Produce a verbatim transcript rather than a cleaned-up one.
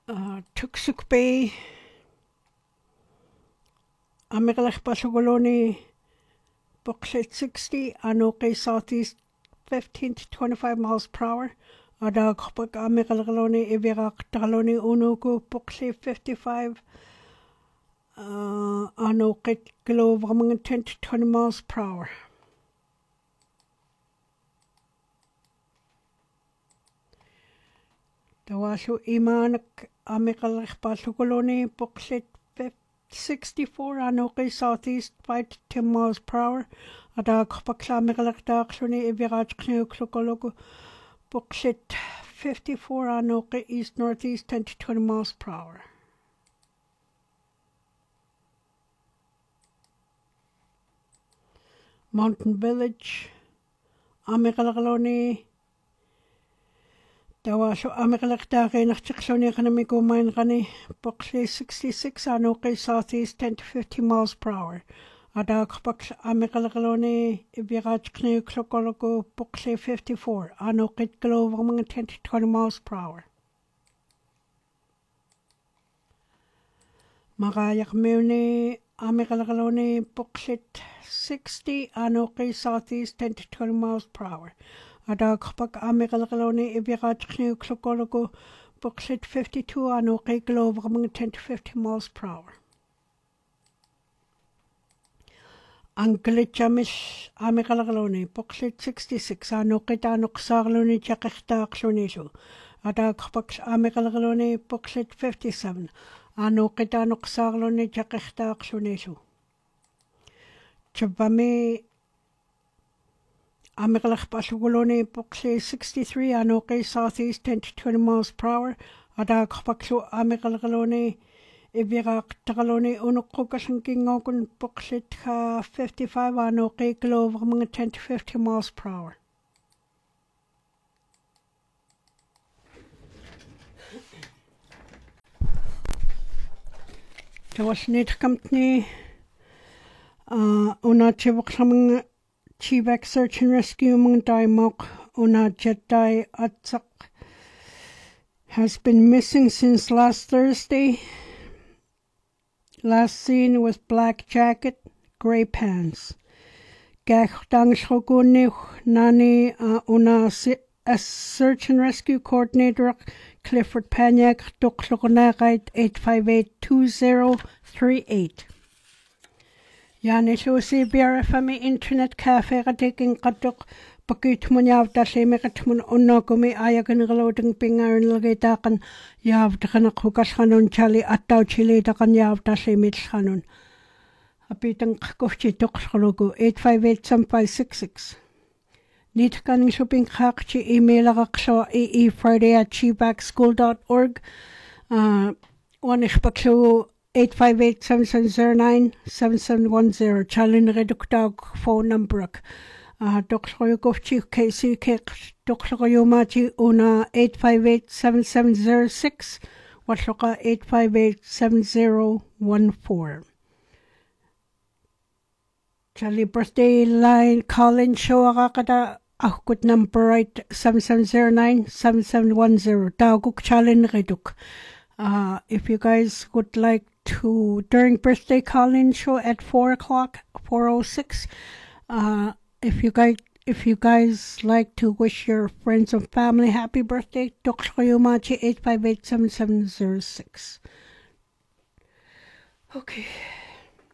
uh, Tuksuk Bay, Amiralech Basugoloni, Bucklet sixty, Anoke Southeast fifteen to twenty-five miles per hour. Ada Kopak Amiraloni, Ivirak Taloni Unuku, Bucklet fifty-five, uh, Anoke Glove ten to twenty miles per hour. Tawashu Imanak Amikalech Basugoloni, Bucklet sixty-four, Anoke Southeast five to ten miles per hour. Ada Kopakla Amikalech Dakshuni, Iviraj Knuklokoloko, Bucklet fifty-four, Anoke East Northeast ten to twenty miles per hour. Mountain Village, Amikalakaloni, Tawasho Amikalakdake, Nachikshoni Economico Mine Rani, Bucklet sixty-six, Anoke Southeast ten to fifteen miles per hour. Ada Kopaks Amikalakaloni, Iviraj Knuklokoloko, Bucklet fifty-four, Anoke Glove ten to twenty miles per hour. Magayak Muni, Amikalakaloni, Bucklet sixty, Anoke Southeast ten to twenty miles per hour. Ada Kopak Amikalakaloni, Iviraj Knuklokoloko, Bucklet fifty-two, Anoke Glove ten to fifteen miles per hour. Anglitchamish Amikalakaloni, Bucklet sixty-six, Anoke Danok Sarloni Chakachta Klonishu. Ada Kopak Amikalakaloni, Bucklet fifty-seven, Anoke Danok Sarloni Chakachta Klonishu. Chabami Amikalech Basugoloni, Bucklet sixty-three, Anoke Southeast ten to twenty miles per hour. Ada Kopaksu Amikalakaloni, Ivirak Tagaloni, Unukokasan Kingogun, Bucklet fifty-five, Anoke Glove ten to fifteen miles per hour. There was Net Company, uh, Una Chivoksaming Chivak Search and Rescue Mung Daimok, Una Jetai Atsak has been missing since last Thursday. Last seen with black jacket, grey pants. Gach dang shoguni nani uh, una a search and rescue coordinator Clifford Panyak Doklogonagait eight five eight two zero three eight. Yani si B R F M internet cafe taking katok pakit mo yav da se mekat mo unno kumi ayagan galoding pingar nilgetakan yav da kana kukas kanon chali ataw chili da kan yav da se mit kanon. Apitang kofchi doklogo eight five eight seven five six six. Nit kaning shopping kakchi email akakso eefriday at chibakschool dot org. Uh, one ishpakso eight five eight seven seven zero nine seven seven one zero. Chalin redukdag phone number. Uh, Doksoyo Gofchi K C K Doksoyo Machi Una eight five eight seven seven zero six. Washoka eight five eight seven zero one four. Charlie birthday line call-in show akakada ahkut number right seven seven zero nine seven seven one zero. Daguk Chalin Reduk. Uh, if you guys would like to during birthday call-in show at four o'clock, four oh six. Uh, if you guys if you guys like to wish your friends and family happy birthday, Doksoyomachi eight five eight seven seven zero six. Okay.